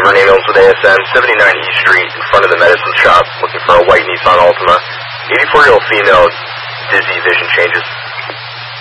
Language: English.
Renee Mills with ASM, 79 East Street, in front of the medicine shop, looking for a white Nissan Altima. 84-year-old female, dizzy, vision changes.